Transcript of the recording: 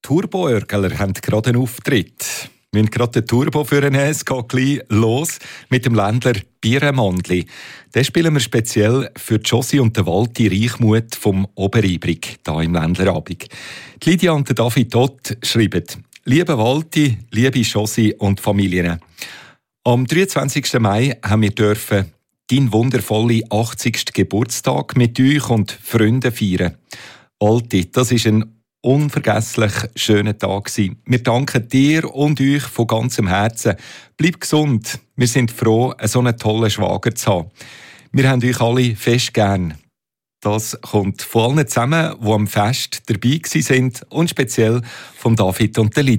Turbo-Örgler haben gerade einen Auftritt. Wir müssen gerade den Turbo führen. Es geht gleich los mit dem Ländler Bierenmandli. Den spielen wir speziell für Josi und den Walti Reichmuth vom Oberibrig, hier im Ländlerabend. Die Lydia und der David Ott schreiben: Liebe Walti, liebe Josi und Familien. Am 23. Mai haben wir dürfen deinen wundervollen 80. Geburtstag mit euch und Freunden feiern. Walti, das ist ein unvergesslich schöner Tag gewesen. Wir danken dir und euch von ganzem Herzen. Bleib gesund. Wir sind froh, so einen tollen Schwager zu haben. Wir haben euch alle fest gern. Das kommt von allen zusammen, die am Fest dabei waren und speziell von David und der Lydia.